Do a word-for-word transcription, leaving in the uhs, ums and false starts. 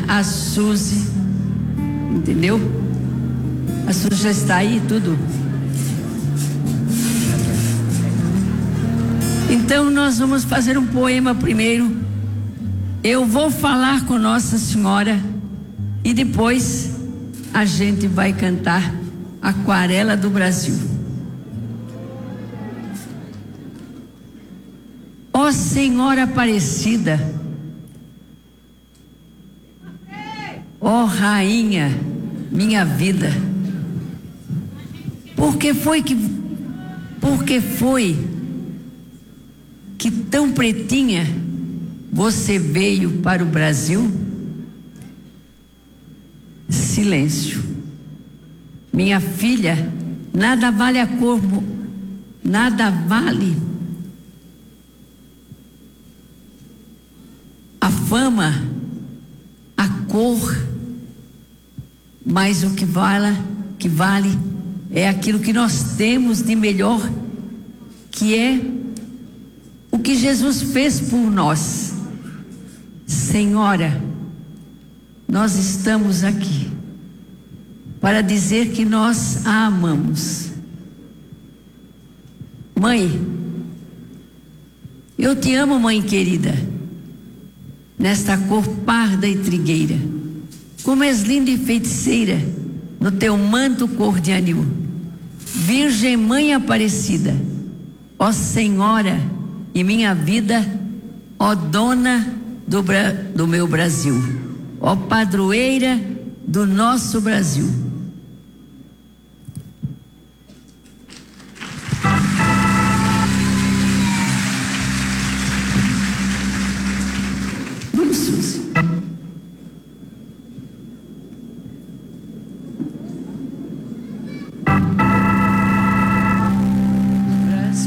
a Suzy, entendeu? A Suzy já está aí, tudo. Então nós vamos fazer um poema primeiro. Eu vou falar com Nossa Senhora e depois a gente vai cantar Aquarela do Brasil. Ó Senhora Aparecida, ó Rainha, minha vida, por que foi que, por que foi que tão pretinha você veio para o Brasil? Silêncio. Minha filha, nada vale a cor, nada vale a fama, a cor, mas o que vale, que vale é aquilo que nós temos de melhor, que é o que Jesus fez por nós. Senhora, nós estamos aqui para dizer que nós a amamos. Mãe, eu te amo, mãe querida, nesta cor parda e trigueira, como és linda e feiticeira no teu manto cor de anil. Virgem Mãe Aparecida, ó Senhora e minha vida, ó Dona do, do meu Brasil, ó Padroeira do nosso Brasil.